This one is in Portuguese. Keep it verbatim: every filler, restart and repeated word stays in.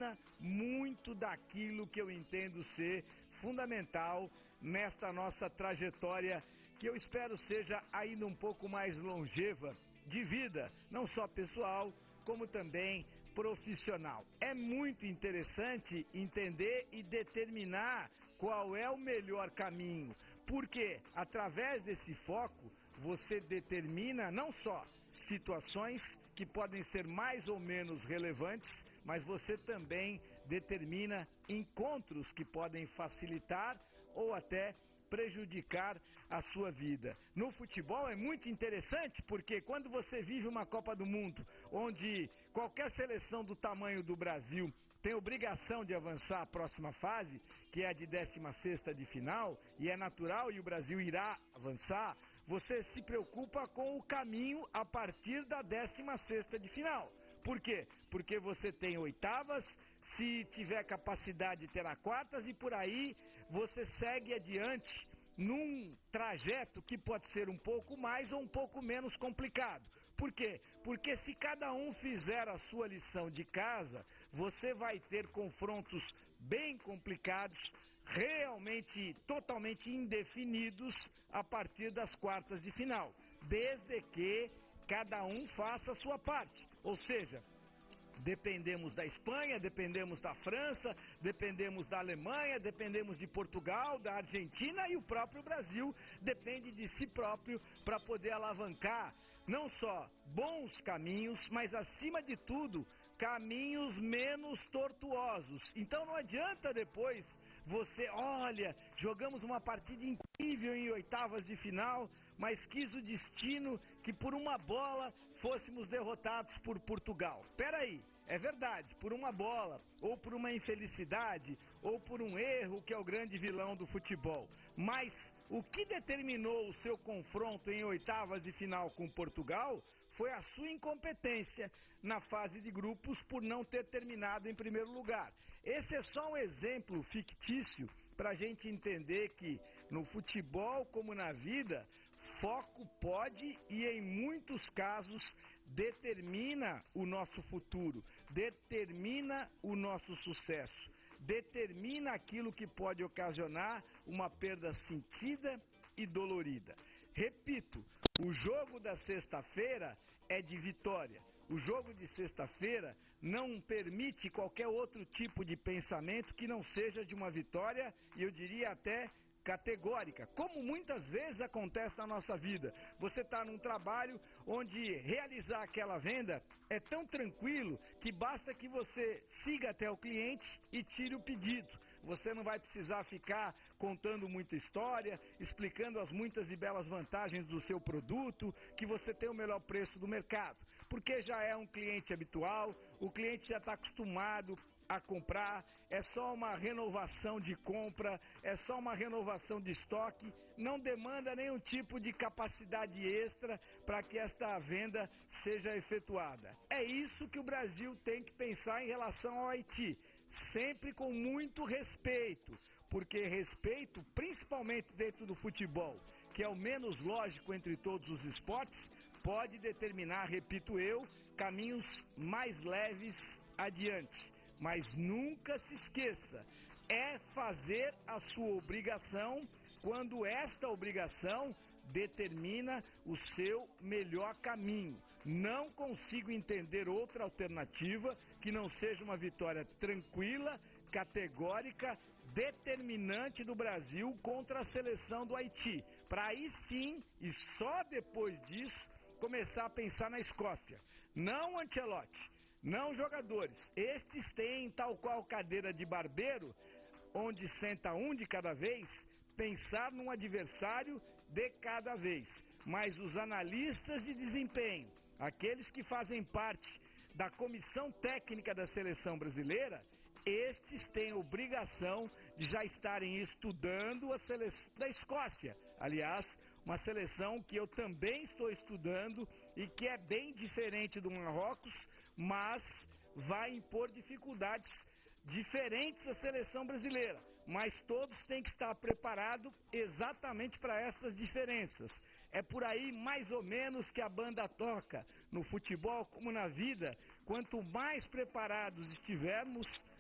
determina muito daquilo que eu entendo ser fundamental nesta nossa trajetória, que eu espero seja ainda um pouco mais longeva de vida, não só pessoal, como também profissional. É muito interessante entender e determinar qual é o melhor caminho, porque através desse foco você determina não só situações que podem ser mais ou menos relevantes, mas você também determina encontros que podem facilitar ou até prejudicar a sua vida. No futebol é muito interessante porque quando você vive uma Copa do Mundo, onde qualquer seleção do tamanho do Brasil tem obrigação de avançar à próxima fase, que é a de décima sexta de final, e é natural e o Brasil irá avançar, você se preocupa com o caminho a partir da décima sexta de final. Por quê? Porque você tem oitavas, se tiver capacidade terá quartas e por aí você segue adiante num trajeto que pode ser um pouco mais ou um pouco menos complicado. Por quê? Porque se cada um fizer a sua lição de casa, você vai ter confrontos bem complicados, realmente totalmente indefinidos a partir das quartas de final, desde que cada um faça a sua parte. Ou seja, dependemos da Espanha, dependemos da França, dependemos da Alemanha, dependemos de Portugal, da Argentina e o próprio Brasil depende de si próprio para poder alavancar não só bons caminhos, mas acima de tudo, caminhos menos tortuosos. Então não adianta depois você, olha, jogamos uma partida incrível em oitavas de final, mas quis o destino que por uma bola fôssemos derrotados por Portugal. Peraí, é verdade, por uma bola, ou por uma infelicidade, ou por um erro que é o grande vilão do futebol. Mas o que determinou o seu confronto em oitavas de final com Portugal foi a sua incompetência na fase de grupos por não ter terminado em primeiro lugar. Esse é só um exemplo fictício para a gente entender que no futebol como na vida, foco pode e em muitos casos determina o nosso futuro, determina o nosso sucesso, determina aquilo que pode ocasionar uma perda sentida e dolorida. Repito, o jogo da sexta-feira é de vitória. O jogo de sexta-feira não permite qualquer outro tipo de pensamento que não seja de uma vitória, e eu diria até categórica, como muitas vezes acontece na nossa vida. Você está num trabalho onde realizar aquela venda é tão tranquilo que basta que você siga até o cliente e tire o pedido. Você não vai precisar ficar contando muita história, explicando as muitas e belas vantagens do seu produto, que você tem o melhor preço do mercado, porque já é um cliente habitual, o cliente já está acostumado a comprar, é só uma renovação de compra, é só uma renovação de estoque, não demanda nenhum tipo de capacidade extra para que esta venda seja efetuada. É isso que o Brasil tem que pensar em relação ao Haiti, sempre com muito respeito, porque respeito, principalmente dentro do futebol, que é o menos lógico entre todos os esportes, pode determinar, repito eu, caminhos mais leves adiante. Mas nunca se esqueça, é fazer a sua obrigação quando esta obrigação determina o seu melhor caminho. Não consigo entender outra alternativa que não seja uma vitória tranquila, categórica, determinante do Brasil contra a seleção do Haiti. Para aí sim, e só depois disso, começar a pensar na Escócia. Não Ancelotti. Não jogadores, estes têm, tal qual cadeira de barbeiro, onde senta um de cada vez, pensar num adversário de cada vez. Mas os analistas de desempenho, aqueles que fazem parte da comissão técnica da seleção brasileira, estes têm obrigação de já estarem estudando a seleção da Escócia. Aliás, uma seleção que eu também estou estudando e que é bem diferente do Marrocos, mas vai impor dificuldades diferentes à seleção brasileira. Mas todos têm que estar preparados exatamente para essas diferenças. É por aí mais ou menos que a banda toca. No futebol como na vida, quanto mais preparados estivermos,